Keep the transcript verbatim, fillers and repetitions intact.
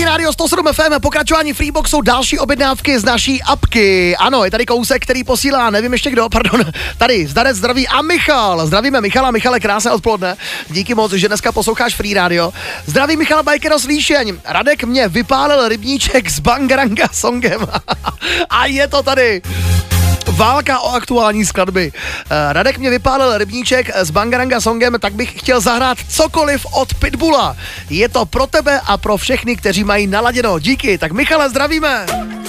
Free Radio sto sedm F M, pokračování Freeboxu, další objednávky z naší apky. Ano, je tady kousek, který posílá, nevím ještě kdo, pardon, tady Zdarec zdraví a Michal. Zdravíme Michala, Michale, krásné odpoledne. Díky moc, že dneska posloucháš Free Radio. Zdraví Michal Bajkero z Líšeň. Radek mě vypálil rybníček s Bangaranga songem. A je to tady. Válka o aktuální skladby. Radek mě vypálil rybníček s Bangaranga songem, tak bych chtěl zahrát cokoliv od Pitbulla. Je to pro tebe a pro všechny, kteří mají naladěno. Díky, tak Michale, zdravíme.